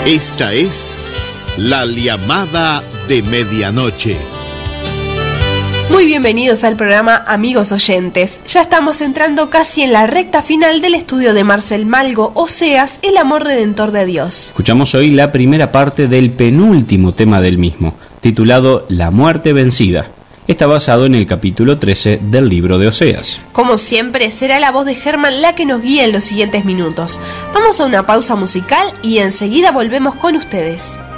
Esta es La Llamada de Medianoche. Muy bienvenidos al programa, amigos oyentes. Ya estamos entrando casi en la recta final del estudio de Marcel Malgo, Oseas, el amor redentor de Dios. Escuchamos hoy la primera parte del penúltimo tema del mismo, titulado La muerte vencida. Está basado en el capítulo 13 del libro de Oseas. Como siempre, será la voz de Germán la que nos guíe en los siguientes minutos. Vamos a una pausa musical y enseguida volvemos con ustedes.